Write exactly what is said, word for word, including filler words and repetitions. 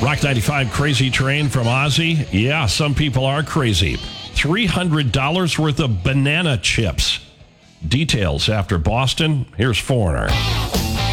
Rock ninety-five Crazy Train from Ozzy. Yeah, some people are crazy. three hundred dollars worth of banana chips. Details after Boston. Here's Foreigner.